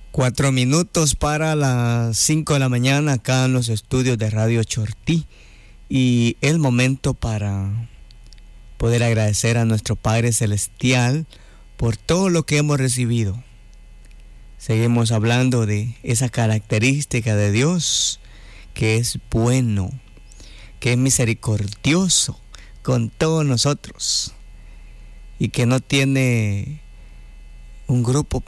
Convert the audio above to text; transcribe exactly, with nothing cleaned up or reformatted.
Cuatro minutos para las cinco de la mañana acá en los estudios de Radio Chortí. Y el momento para poder agradecer a nuestro Padre Celestial por todo lo que hemos recibido. Seguimos hablando de esa característica de Dios, que es bueno, que es misericordioso con todos nosotros y que no tiene un grupo